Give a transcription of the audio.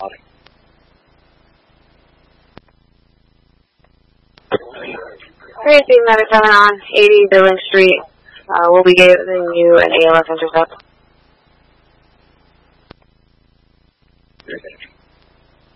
Being 97 on 80 Billings Street. We'll be giving you an ALS intercept.